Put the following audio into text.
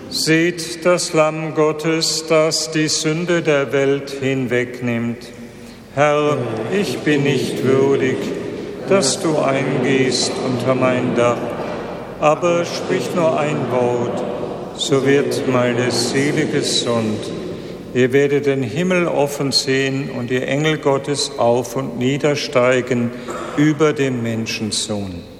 Seht das Lamm Gottes, das die Sünde der Welt hinwegnimmt. Herr, ich bin nicht würdig, dass du eingehst unter mein Dach, aber sprich nur ein Wort, so wird meine Seele gesund. Ihr werdet den Himmel offen sehen und die Engel Gottes auf und niedersteigen über dem Menschensohn.